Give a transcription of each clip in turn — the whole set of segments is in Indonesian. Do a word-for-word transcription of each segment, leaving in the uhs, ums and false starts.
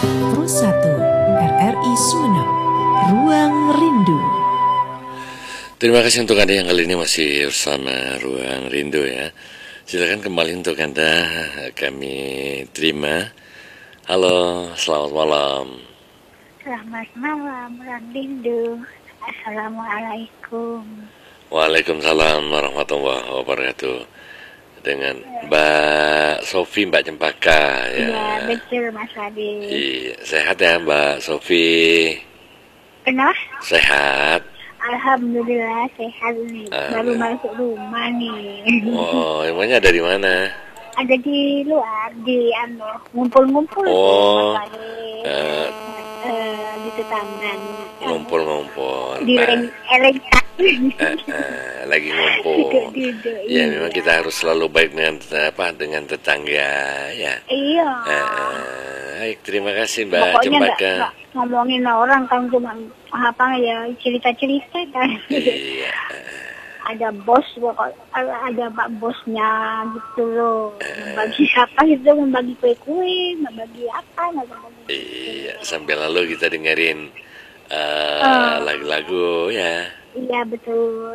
Pro satu R R I Sumeneb, Ruang Rindu. Terima kasih untuk Anda yang kali ini masih bersama Ruang Rindu ya. Silakan kembali untuk Anda kami terima. Halo, selamat malam. Selamat malam, Ruang Rindu. Assalamualaikum. Waalaikumsalam warahmatullahi wabarakatuh. Dengan Mbak Sofi, Mbak Cempaka ya. Iya, betul Mas Adi. Iya, sehat ya Mbak Sofi? Kenapa? Sehat. Alhamdulillah sehat nih. Baru masuk rumah nih. Oh, emangnya ada di mana? Ada di luar, di anu ngumpul-ngumpul. Oh, Mas Adi. uh, uh, di tetangga. ngumpul-ngumpul. Di Nah, eleng. uh, uh, lagi ngumpul. Duduk-duduk, Ya, iya. memang kita harus selalu baik dengan apa dengan tetangga ya. Iya. Uh, uh, baik, terima kasih Mbak Pokoknya nggak Cempaka. nggak ngomongin orang kan cuma apa ya cerita-cerita kan. Iya. Ada bos, ada pak bosnya gitu loh. Membagi apa gitu, membagi kue-kue, membagi apa, membagi. Iya, sambil lalu kita dengerin uh, Uh. lagu-lagu ya. Iya betul.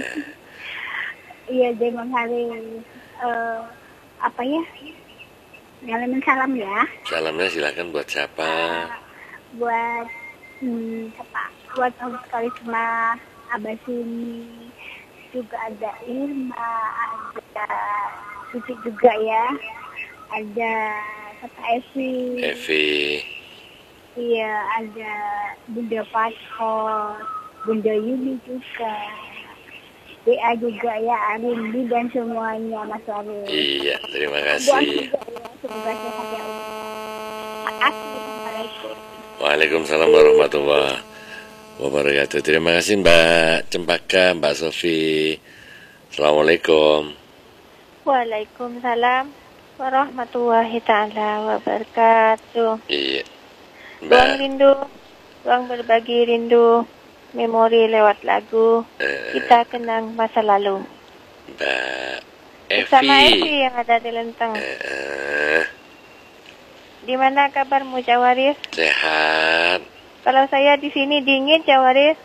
Iya dengan hari uh, apa ya? Ngalamin salam ya. Salamnya silakan buat siapa? Buat hmm, apa? Buat Om Karisma, Abah Sini, juga ada Irma, ada Suci juga ya, ada Kata Evi, Evi. iya ada Bunda Paskot, Bunda Yuni juga, B A juga ya, Arindi dan semuanya Mas Arif. Iya, terima Doa kasih. juga ya, semoga sehat ya Allah. Makasih, Assalamualaikum. Waalaikumsalam warahmatullahi wabarakatuh. Terima kasih Mbak Cempaka, Mbak Sofi. Assalamualaikum. Waalaikumsalam warahmatullahi ta'ala wabarakatuh. Iya, Ruang Mbak. rindu, ruang berbagi rindu, memori lewat lagu, eh, kita kenang masa lalu. Mbak Bersama Evi. Evi yang ada di Lenteng. Eh, Di mana kabarmu Jawaris? sehat. Kalau saya di sini dingin Jawaris.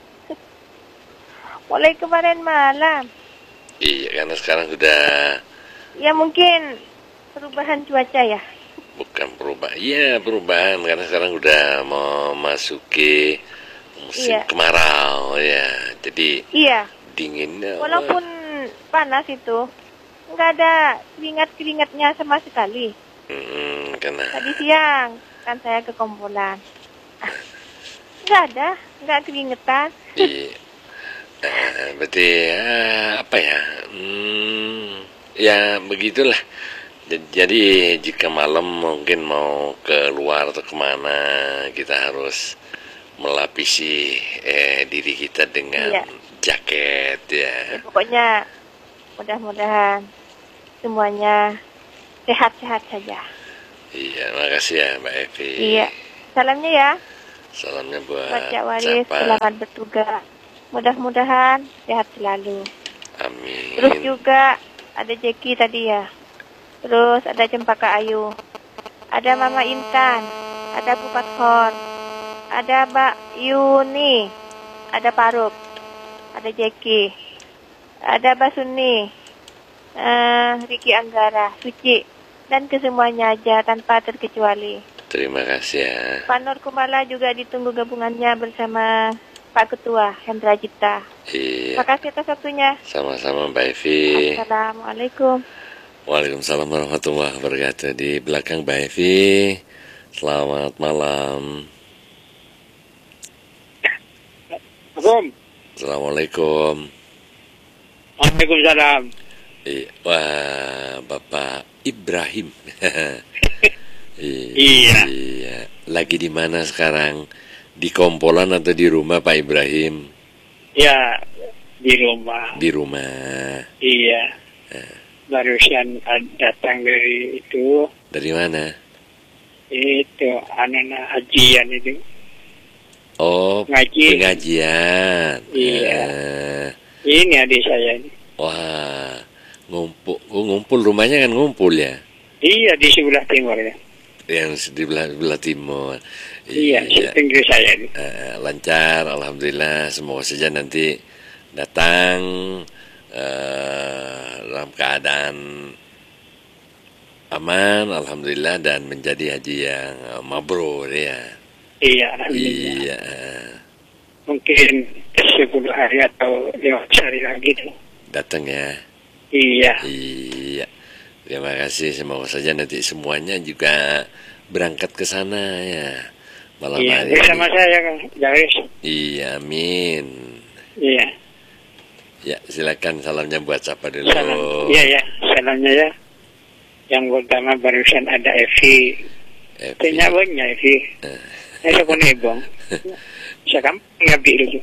Mulai kemarin malam. Iya, karena sekarang sudah Ya mungkin perubahan cuaca ya. bukan perubahan. Iya, perubahan karena sekarang udah mau masuki musim Iya. kemarau ya. Jadi Iya. dinginnya. Walaupun panas itu, nggak ada keringat-keringatnya sama sekali. Hmm, karena Tadi siang kan saya ke Kompolan. Ah, nggak ada, nggak keringetan. Iya. Eh, berarti ya, apa ya? Hmm, ya begitulah. J- Jadi jika malam mungkin mau keluar atau kemana, kita harus melapisi eh, diri kita dengan Iya. jaket ya. Ya, pokoknya mudah-mudahan semuanya sehat-sehat saja. Iya, makasih ya Mbak Evi. Iya. Salamnya ya, Salamnya buat buat Cak Waris, siapa? selamat bertugas. Mudah-mudahan sehat selalu. Amin. Terus juga ada Jeki tadi ya. Terus ada Cempaka Ayu. Ada Mama Intan. Ada Pupat Hor. Ada Mbak Yuni. Ada Paruk. Ada Jeki. Ada Mbak Suni. Eh, Riki Anggara. Suci. Dan kesemuanya aja tanpa terkecuali. Terima kasih ya. Pak Nur Kumala juga ditunggu gabungannya bersama Pak Ketua Hendra Cipta. Iya. Terima kasih atas waktunya. Sama-sama Mbak Evi. Assalamualaikum. Waalaikumsalam warahmatullahi wabarakatuh. Di belakang Mbak Evi. Selamat malam. Assalamualaikum. Assalamualaikum. Waalaikumsalam. Iya. Wah, Bapak Ibrahim. Iya. Iya. Lagi di mana sekarang? Di Kompolan atau di rumah Pak Ibrahim? Ya, di rumah. Di rumah. Iya. Barusan datang dari itu, Dari mana? itu anak-anak hajian itu. Oh, Ngaji. pengajian. Iya. Eh, Ini adik saya ini. wah, ngumpul, oh, ngumpul rumahnya kan ngumpul ya? Iya, di sebelah timur ya. Yang di belah, belah timur. Iya, Iya. Inggris saya ini. Eh, lancar, alhamdulillah. Semoga saja nanti datang eh, dalam keadaan aman, alhamdulillah, dan menjadi haji yang eh, mabrur ya. Iya, alhamdulillah. Iya. Mungkin sepuluh hari atau lima belas hari lagi tuh. Datang ya. Iya. Iya. Terima kasih. Semoga saja nanti semuanya juga berangkat ke sana ya. Malam Iya, hari bersama ini. saya Kang Jaris. Iya, amin. Iya. Ya, silakan salamnya buat siapa dulu. Salam. Iya ya, salamnya ya. Yang pertama barusan ada Evi. Evi. Penyawanya Evi. Saya pun ebong. Saya kampung ngabi dulu.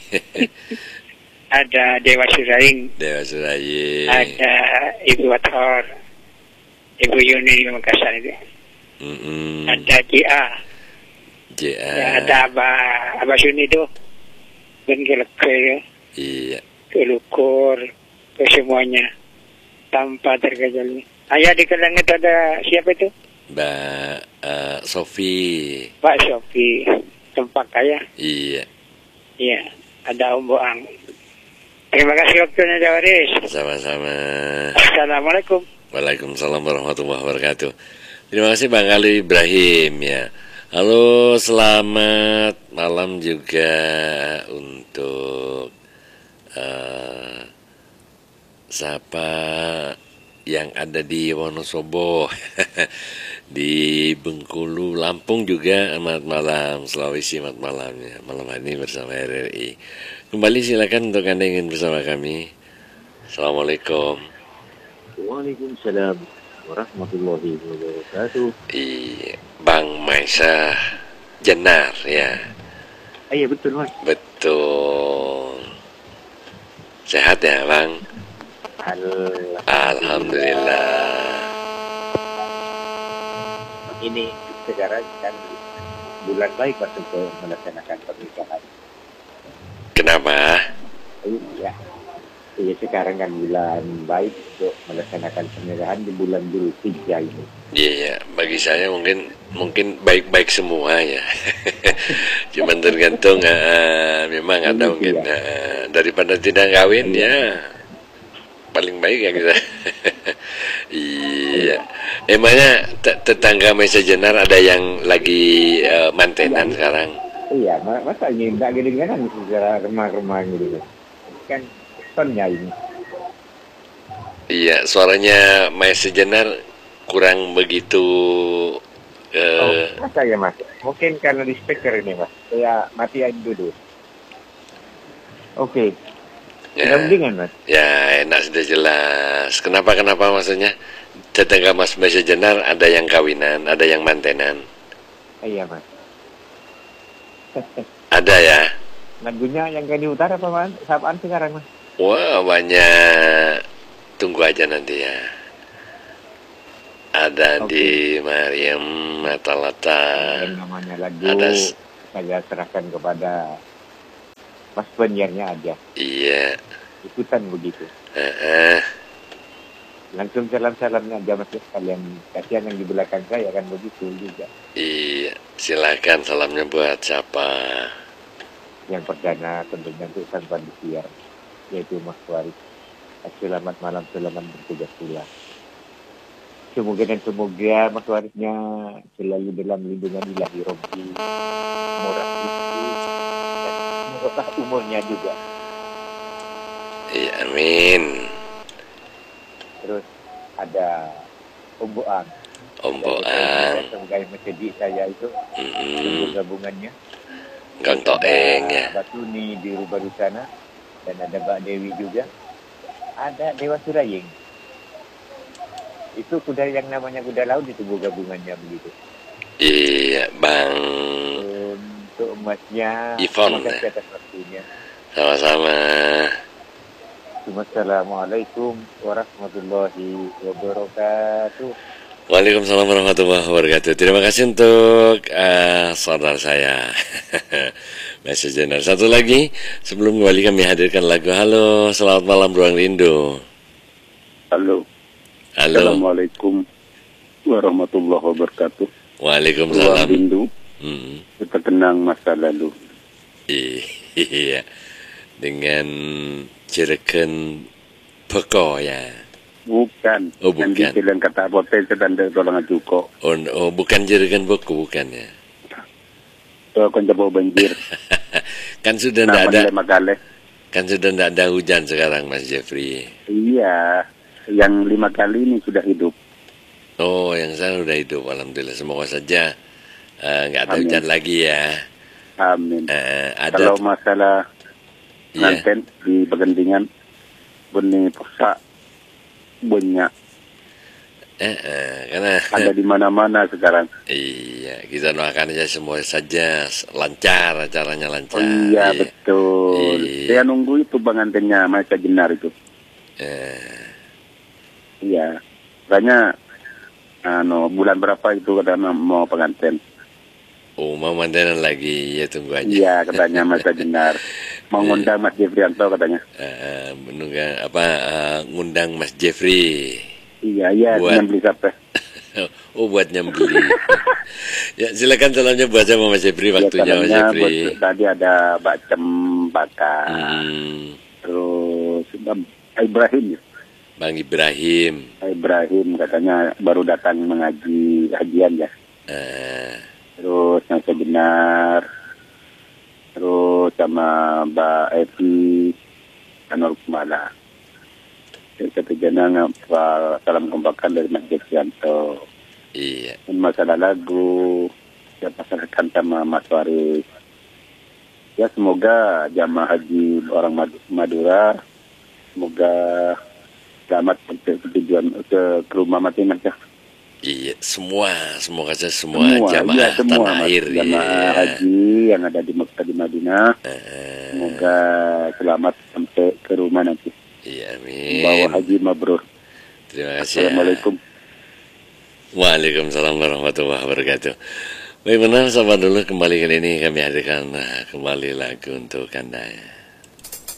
Ada Dewa Suraing. Dewa Surayi. Ada Ibu Wathor. Ibu Yuni di Makassar itu. Mm-mm. Ada J A. J A. Ya, ada Abah Abah Suni itu. Dan keleke, Iya. kelukur, ke semuanya. Tanpa terkecuali. Ayah di Kelang itu ada siapa itu? Mbak eh, Sofi. Pak Sofi. Tempat kaya. Iya. Iya. Ada Om Boang. Terima kasih waktunya Jawaris. Sama-sama. Assalamualaikum. Waalaikumsalam warahmatullahi wabarakatuh. Terima kasih Bang Ali Ibrahim ya. Halo, selamat malam juga untuk uh, siapa yang ada di Wonosobo, di Bengkulu, Lampung juga. Selamat malam, Sulawesi, selamat malam ya. Malam hari ini bersama R R I. Kembali silakan untuk Anda ingin bersama kami. Assalamualaikum. Waalaikumsalam warahmatullahi wabarakatuh. Iya, Bang Maisa Jenar ya. Ah, iya betul Mas. Betul. Sehat ya Bang? Al- Alhamdulillah. Ini sekarang kan bulan baik Mas untuk melaksanakan pernikahan. Kenapa? Iya. Iya sekarang kan bulan baik untuk melaksanakan pernikahan di bulan Dzulhijjah ini. Iya, ya. Bagi saya mungkin mungkin baik-baik semua ya. Cuman tergantung uh, memang ada mungkin uh, daripada tidak kawin ya paling baik ya kita. Iya. Emangnya te- tetangga Maisa Jenar ada yang lagi uh, mantenan sekarang? Iya, masa ini tidak kedengaran secara remah-remah gitu kan tonnya ini. Iya, suaranya Maisa Jenar kurang begitu. Uh, Oh, masa ya Mas? Mungkin karena di speaker ini Mas. Saya matiin dulu. Oke. ya, Sudah mendingan Mas? ya, enak sudah jelas. Kenapa kenapa maksudnya? Tetangga Mas Maisa Jenar ada yang kawinan, ada yang mantenan. Iya Mas. Ada ya. Lagunya yang kayak di utara apa Mas? Sapaan sekarang Mas? Wah, banyak. Tunggu aja nanti ya. Ada Oke. di Mariam Matalata. Yang namanya lagu Ada s- saya serahkan kepada Mas penyiarnya aja. Iya. Ikutan begitu. Heeh. Langsung salam-salamnya aja Mas kalian. Kasihan yang di belakang saya kan begitu juga. Iya. Silakan salamnya buat siapa? Yang perdana tentunya untuk sang panitia yaitu Mas Waris. Selamat malam, selamat bertugas pula. Semoga dan semoga Mas Warisnya selalu dalam lindungan ilahi Robbi, murah rezeki, dan semoga umurnya juga. Iya, amin. Terus ada Om Boang. Om Boang. Semoga masjid saya itu Mm-mm. gabungannya. Kang Toeng ya. Ada Batu Ni di Rubaru sana dan ada Mbak Dewi juga. Ada Dewa Suraying. Itu kuda yang namanya kuda laut itu gabungannya begitu. Iya, Bang. Untuk emasnya, Ivon, terima kasih ya. atas waktunya. Sama-sama. Assalamualaikum warahmatullahi wabarakatuh. Waalaikumsalam warahmatullahi wabarakatuh. Terima kasih untuk uh, saudara saya Maisa Jenar. Satu lagi sebelum kembali kami hadirkan lagu. Halo, selamat malam Ruang Rindu. Halo. Halo. Assalamualaikum warahmatullahi wabarakatuh. Ruang Waalaikumsalam. rindu, Hmm. kita kenang masa lalu. Iya, dengan jerakan peko ya. Bukan. Oh, Yang bukan. dibilang kata potensi dan tolong juko. Oh, oh bukan jerakan peko, bukan ya. So, kon jabo banjir. Kan sudah tidak ada, Nama kali. kan sudah tidak ada hujan sekarang, Mas Jeffrey. Iya. Yang lima kali ini sudah hidup. Oh, yang sana udah hidup, alhamdulillah. Semoga saja eh, nggak ada Amin. hujan lagi ya. Amin. Eh, ada, Kalau masalah iya. nanten di Pegendingan, benih pusat banyak. Eh, eh, karena Ada di mana-mana sekarang. iya, kita doakan aja semua saja lancar, acaranya lancar. Oh iya, betul. Iya. Saya nunggu itu pengantinnya Maisa Jenar itu. Eh, Iya. Makanya anu, bulan berapa itu katanya mau pengantin. oh, mau mantenan lagi, ya tunggu aja. Iya, katanya Maisa Jenar. Mau ngundang Mas Jeffrianto katanya. Eh, menunggu apa eh, ngundang Mas Jeffrey. Iya, iya, Buat- dengan beli siapa? Oh, buat nyembeli. Ya, silakan salamnya buat sama Mas Jeffrey, waktunya Mas salamnya Jeffrey. buat- tadi ada Bacem Bakar. Hmm, Terus Bang Ibrahim. Bang Ibrahim. Ibrahim katanya baru datang mengaji hajian ya. Eh, Terus yang sebenar. Terus sama Mbak Evi Anur Kumala. Yang satu jenang apa salam kompakan dari Mas Jeffrianto. iya. Dan masalah lagu saya pasarkan sama Mas Waris. Ya semoga jamaah haji orang Mad- Madura semoga selamat ke tujuan ke, ke rumah masing-masing ya. Iya, semua, semoga saja semua, Semua, jamaah iya, semua tanah Mas. air. Jamaah iya. haji yang ada di Mekah di Madinah Eh, semoga selamat sampai ke rumah nanti. iya, Bawa amin. haji mabrur. Terima kasih. ya. Assalamualaikum. Waalaikumsalam warahmatullahi wabarakatuh. Baik, benar sahabat dulu, kembali kali ini kami hadirkan eh, kembali lagu untuk Anda.